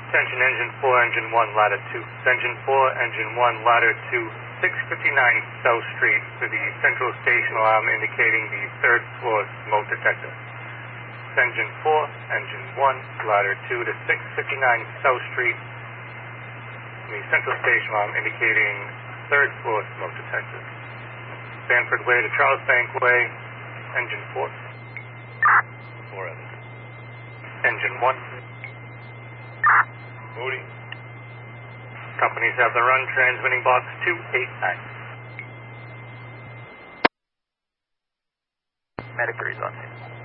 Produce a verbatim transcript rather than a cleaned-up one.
Attention engine four, engine one, ladder two. Engine four, engine one, ladder two, six fifty-nine South Street to the central station alarm indicating the third floor smoke detector. Engine four, engine one, ladder two to six fifty-nine South Street, the central station alarm indicating third floor smoke detector. Sanford Way to Charles Bank Way, engine four. Four others. Engine one. Moody. Companies have the run, transmitting box two eight nine. Medicare is on scene.